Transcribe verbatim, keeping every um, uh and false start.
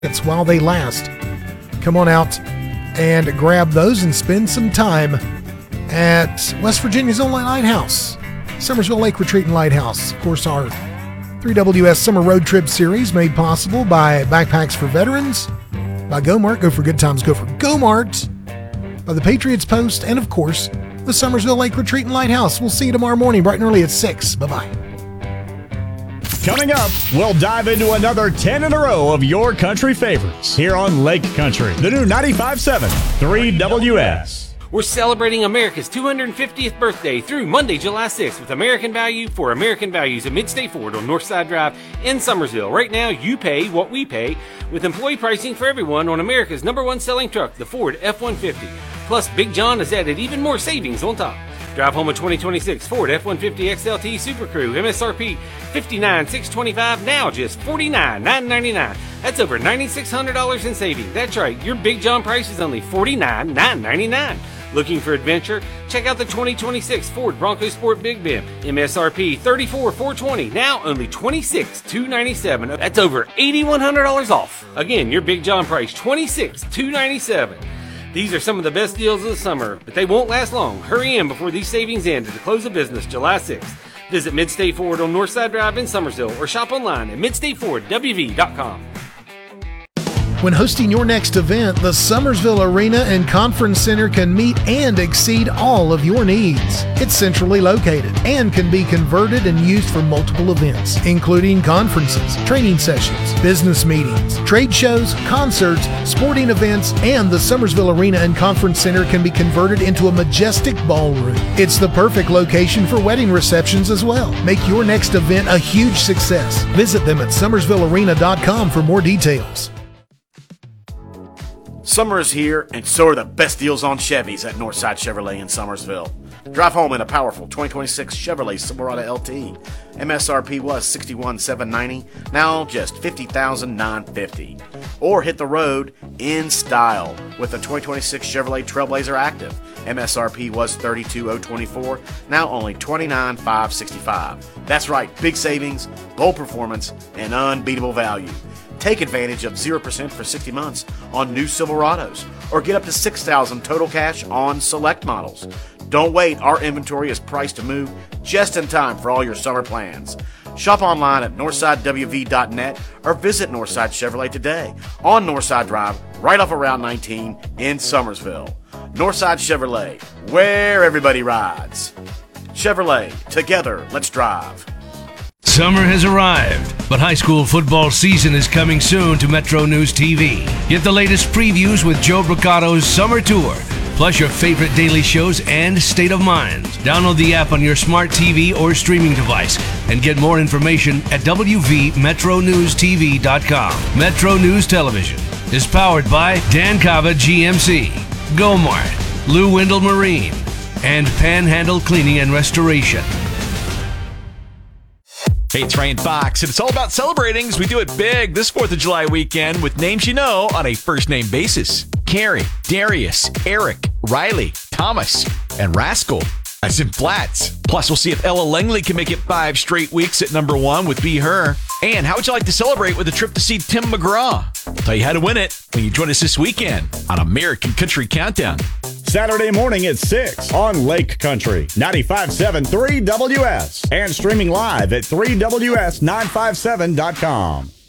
It's while they last. Come on out and grab those and spend some time at West Virginia's only lighthouse, Summersville Lake Retreat and Lighthouse. Of course, our three W S Summer Road Trip Series made possible by Backpacks for Veterans, by Go-Mart, Go for Good Times, Go for Go-Mart, by the Patriots Post, and of course, the Summersville Lake Retreat and Lighthouse. We'll see you tomorrow morning, bright and early at six. Bye-bye. Coming up, we'll dive into another ten in a row of your country favorites here on Lake Country, the new ninety-five point seven three W S. We're celebrating America's two hundred fiftieth birthday through Monday, July sixth with American Value for American Values at Midstate Ford on Northside Drive in Summersville. Right now, you pay what we pay with employee pricing for everyone on America's number one selling truck, the Ford F one fifty. Plus, Big John has added even more savings on top. Drive home a twenty twenty-six Ford F one fifty X L T Super Crew, M S R P fifty-nine thousand six hundred twenty-five dollars, now just forty-nine thousand nine hundred ninety-nine dollars. That's over nine thousand six hundred dollars in savings. That's right, your Big John price is only forty-nine thousand nine hundred ninety-nine dollars. Looking for adventure? Check out the twenty twenty-six Ford Bronco Sport Big Bend. M S R P thirty-four thousand four hundred twenty dollars, now only twenty-six thousand two hundred ninety-seven dollars. That's over eight thousand one hundred dollars off. Again, your Big John price, twenty-six thousand two hundred ninety-seven dollars. These are some of the best deals of the summer, but they won't last long. Hurry in before these savings end at the close of business July sixth. Visit Midstate Ford on Northside Drive in Summersville or shop online at midstate ford w v dot com. When hosting your next event, the Summersville Arena and Conference Center can meet and exceed all of your needs. It's centrally located and can be converted and used for multiple events, including conferences, training sessions, business meetings, trade shows, concerts, sporting events, and the Summersville Arena and Conference Center can be converted into a majestic ballroom. It's the perfect location for wedding receptions as well. Make your next event a huge success. Visit them at summersville arena dot com for more details. Summer is here, and so are the best deals on Chevys at Northside Chevrolet in Summersville. Drive home in a powerful twenty twenty-six Chevrolet Silverado L T. M S R P was sixty-one thousand seven hundred ninety dollars, now just fifty thousand nine hundred fifty dollars. Or hit the road in style with the twenty twenty-six Chevrolet Trailblazer Active. M S R P was thirty-two thousand twenty-four dollars, now only twenty-nine thousand five hundred sixty-five dollars. That's right, big savings, bold performance, and unbeatable value. Take advantage of zero percent for sixty months on new Silverados, or get up to six thousand dollars total cash on select models. Don't wait, our inventory is priced to move just in time for all your summer plans. Shop online at northside w v dot net or visit Northside Chevrolet today on Northside Drive, right off of Route nineteen in Summersville. Northside Chevrolet, where everybody rides. Chevrolet, together, let's drive. Summer has arrived, but high school football season is coming soon to Metro News T V. Get the latest previews with Joe Bricato's Summer Tour, plus your favorite daily shows and State of Mind. Download the app on your smart T V or streaming device and get more information at w v metro news t v dot com. Metro News Television is powered by Dan Cava G M C, Go-Mart, Lou Wendell Marine, and Panhandle Cleaning and Restoration. Hey, it's Ryan Fox, and it's all about celebrating as we do it big this fourth of July weekend with names you know on a first-name basis. Carrie, Darius, Eric, Riley, Thomas, and Rascal, as in Flats. Plus, we'll see if Ella Langley can make it five straight weeks at number one with Be Her. And how would you like to celebrate with a trip to see Tim McGraw? We'll tell you how to win it when you join us this weekend on American Country Countdown. Saturday morning at six on Lake Country, ninety-five point seven three W S, and streaming live at three W S nine five seven dot com.